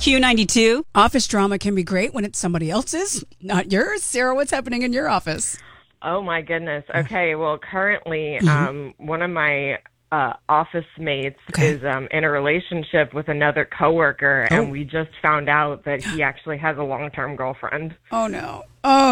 Q92. Office drama can be great when it's somebody else's, not yours. Sarah, what's happening in your office? Oh, my goodness. Okay, well, currently, one of my office mates is in a relationship with another coworker, and we just found out that he actually has a long-term girlfriend. Oh, no. Oh,